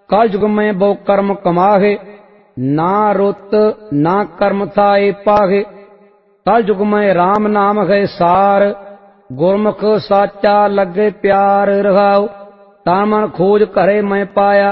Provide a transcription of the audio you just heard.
कल युग में बहु कर्म कमाहे, ना रुत ना कर्म थाए पाहे। कल युग में राम नाम है सार, गुरमुख साचा लगे प्यार रहाओ। तन मन खोज करे मैं पाया,